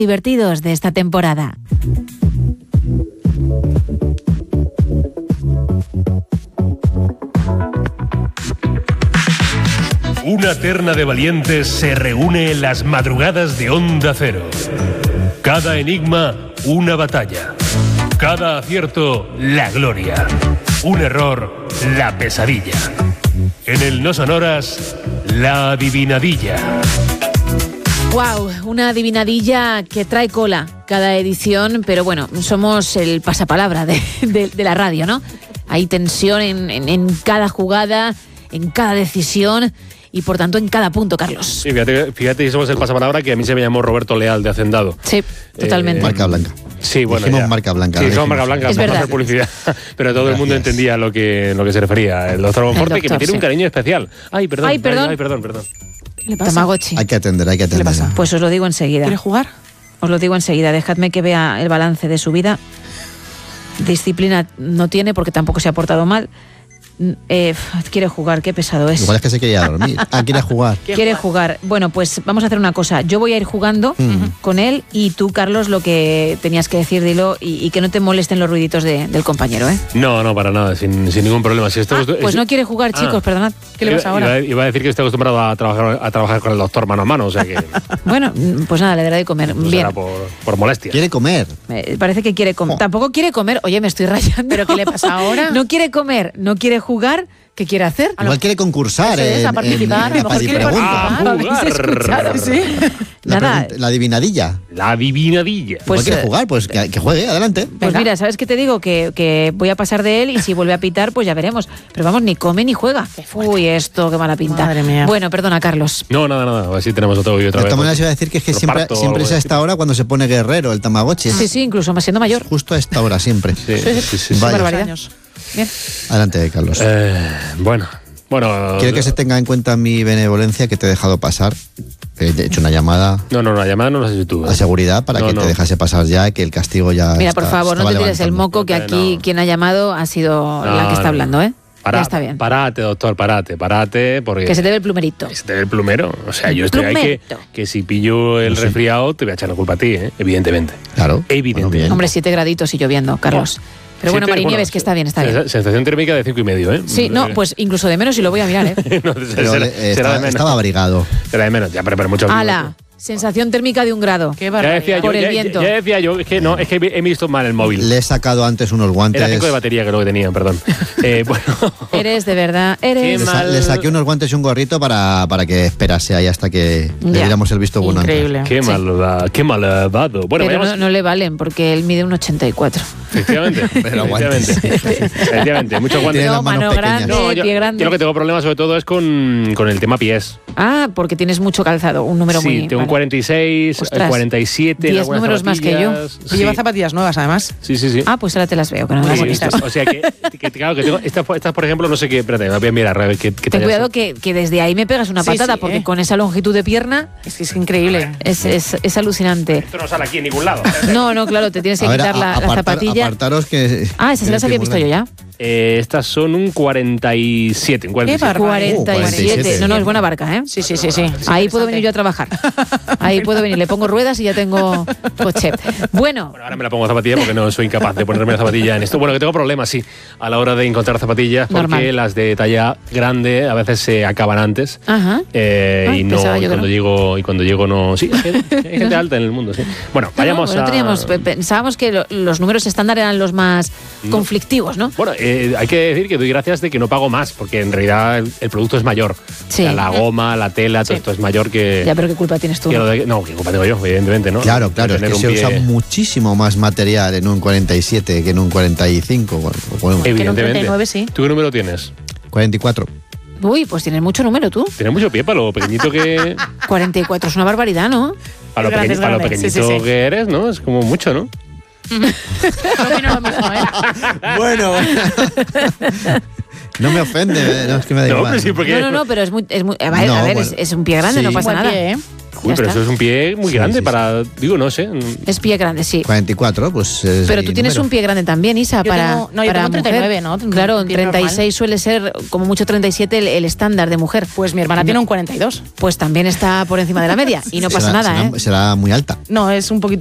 divertidos de esta temporada. Una terna de valientes se reúne en las madrugadas de Onda Cero. Cada enigma, una batalla. Cada acierto, la gloria. Un error, la pesadilla. En el No Sonoras, la adivinadilla. ¡Wow! Una adivinadilla que trae cola cada edición, pero bueno, somos el pasapalabra de la radio, ¿no? Hay tensión en cada jugada, en cada decisión y por tanto en cada punto, Carlos. Sí, fíjate que somos el pasapalabra, que a mí se me llamó Roberto Leal de Hacendado. Sí, totalmente. Marca blanca. Sí, bueno, dijimos ya. marca blanca. Sí, dijimos marca blanca, es para verdad. hacer publicidad. Pero todo el mundo entendía lo que se refería. El doctor Monforte, que me tiene un cariño especial. Ay, perdón. Ay, perdón. ¿Qué le pasa? Tamagotchi. Hay que atender. ¿Qué le pasa? Pues os lo digo enseguida. ¿Quiere jugar? Os lo digo enseguida. Dejadme que vea el balance de su vida. Disciplina no tiene porque tampoco se ha portado mal. Quiere jugar, qué pesado es. Igual es que se quería dormir. Quiere jugar. Quiere jugar. Bueno, pues vamos a hacer una cosa. Yo voy a ir jugando con él y tú, Carlos, lo que tenías que decir, dilo, y que no te molesten los ruiditos del compañero, ¿eh? No, para nada, sin ningún problema. Si Pues no quiere jugar, chicos, perdonad. ¿Qué le pasa ahora? Iba a decir que estoy acostumbrado a trabajar con el doctor mano a mano, o sea que... Bueno, pues nada, le daré de comer. No Bien. será por molestia. Quiere comer. Parece que quiere comer. Tampoco quiere comer. Oye, me estoy rayando. ¿Pero qué le pasa ahora? No quiere comer, no quiere jugar. ¿Qué quiere hacer? Igual quiere concursar. Eso es, a participar. A lo mejor quiere Pregunta. ¿Habéis escuchado? Sí. Nada. La adivinadilla. La adivinadilla. Pues, Igual quiere jugar, pues que juegue, adelante. Pues mira, ¿sabes qué te digo? Que voy a pasar de él y si vuelve a pitar, pues ya veremos. Pero vamos, ni come ni juega. Uy, esto, qué mala pinta. Madre mía. Bueno, perdona, Carlos. No, nada. Así tenemos otro y otra De vez. todas maneras, iba a decir que es que siempre es a esta hora cuando se pone guerrero, el Tamagotchi. Sí, incluso más siendo mayor. Justo a esta hora, siempre. Sí. Vaya. Barbaridad. Años. Bien. Adelante, Carlos. Bueno. Quiero que se tenga en cuenta mi benevolencia que te he dejado pasar. He hecho una llamada No, la llamada no la has hecho tú. a seguridad para que te dejase pasar ya, que el castigo ya. Mira, por favor, no te tires el moco, que aquí quien ha llamado ha sido la que está hablando, ¿eh? Ya está bien. Parate, doctor, parate. Porque Que se te ve el plumerito. Que se te ve el plumero. O sea, yo estoy ahí que si pillo el resfriado te voy a echar la culpa a ti, ¿eh? Evidentemente. Claro. Evidentemente. Hombre, 7 graditos y lloviendo, Carlos. Pero bueno, Marinieves, que está bien. Sensación térmica de 5,5, ¿eh? Sí, no, pues incluso de menos y lo voy a mirar, ¿eh? No, será de menos. Estaba abrigado. Será de menos, ya, pero mucho. ¡Hala! Sensación térmica de 1 grado. Qué barbaridad. Por el viento. Ya decía yo, es que he visto mal el móvil. Le he sacado antes unos guantes. Era 5 de batería que lo que tenía, perdón. Bueno. Eres, de verdad, eres. Le saqué unos guantes y un gorrito para que esperase ahí hasta que le diéramos el visto bueno. Increíble. Qué malvado. Bueno, pero no le valen porque él mide un 84. Efectivamente. Pero guantes. Efectivamente. Muchos guantes. Tiene las manos mano pequeñas. grande, pie grande. Yo lo que tengo problemas sobre todo es con el tema pies. Ah, porque tienes mucho calzado, un número muy... Sí, tengo un 46, Ostras, 47... 10 números más que yo. Y lleva zapatillas nuevas, además. Sí. Ah, pues ahora te las veo, que no me Muy las he bonitas. visto. O sea que claro, que tengo estas, por ejemplo, no sé qué... Espérate, me voy a mirar a ver qué Ten cuidado que desde ahí me pegas una patada, porque con esa longitud de pierna Es que es increíble. es alucinante. Esto no sale aquí en ningún lado. No, claro, te tienes que quitar la zapatilla. Apartaros que... Ah, esas se las había visto yo ya. Estas son un 47. Un 47. Qué barbaridad. 47. No, es buena barca, ¿eh? Sí. Ahí puedo venir yo a trabajar. Ahí puedo venir. Le pongo ruedas y ya tengo coche. Bueno, Ahora me la pongo zapatilla porque no soy incapaz de ponerme la zapatilla en esto. Bueno, que tengo problemas, sí, a la hora de encontrar zapatillas, porque Normal. las de talla grande a veces se acaban antes. Ajá. Y pensaba yo que cuando llego no. Sí, hay gente alta en el mundo, sí. Bueno, vayamos pensábamos que los números estándar eran los más conflictivos, ¿no? Bueno, hay que decir que doy gracias de que no pago más, porque en realidad el producto es mayor. Sí. O sea, la goma, la tela, todo esto es mayor que... Ya, pero ¿qué culpa tienes tú? No, ¿qué culpa tengo yo? Evidentemente, ¿no? Claro, De es tener que un se pie- usa muchísimo más material en un 47 que en un 45. Bueno, Que en un Evidentemente. 39 sí. ¿Tú qué número tienes? 44. Uy, pues tienes mucho número tú. Tienes mucho pie para lo pequeñito que... 44 es una barbaridad, ¿no? Para lo, Grande, para lo grande. pequeñito Sí. que eres, ¿no? Es como mucho, ¿no? No opino lo mismo, ¿eh? Bueno. No me ofende, no es que me da No, igual. pero sí, porque... No, pero es muy... a ver, No, a ver, bueno. es un pie grande, Sí. no pasa Buen nada. pie, ¿eh? Uy, pero eso es un pie muy grande para, digo, no sé. Es pie grande, sí. 44, pues es Pero tú tienes un pie grande también, Isa, Yo para tengo 39, ¿no? Claro, Un pie 36 normal. suele ser como mucho 37 el estándar de mujer. Pues mi hermana tiene un 42. Pues también está por encima de la media y no pasa nada, ¿eh? Será muy alta. No, es un poquito